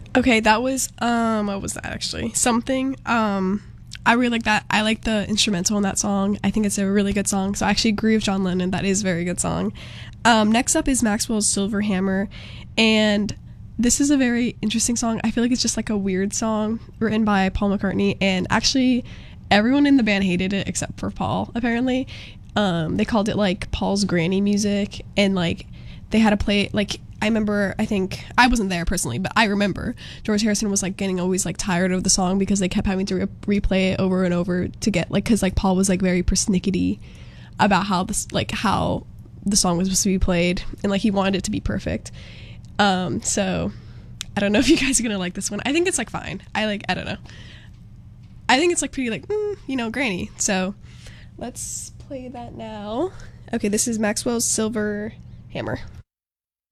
Okay, that was what was that actually? Something. I really like that. I like the instrumental in that song. I think it's a really good song. So I actually agree with John Lennon. That is a very good song. Next up is Maxwell's Silver Hammer, and this is a very interesting song. I feel like it's just like a weird song written by Paul McCartney, and actually everyone in the band hated it except for Paul, apparently. They called it like Paul's granny music, and like they had to play it like I remember, I think I wasn't there personally, but I remember George Harrison was like getting always like tired of the song because they kept having to replay it over and over to get like, because like Paul was like very persnickety about how this like how the song was supposed to be played, and like he wanted it to be perfect. So I don't know if you guys are gonna like this one. I think it's like fine. I don't know. I think it's like pretty like granny. So let's play that now. Okay, this is Maxwell's Silver Hammer.